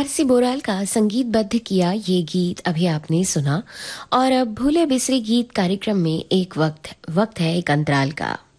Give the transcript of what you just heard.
RC Boral का संगीतबद्ध किया ये गीत अभी आपने सुना। और अब भूले बिसरे गीत कार्यक्रम में एक वक्त है एक अंतराल का।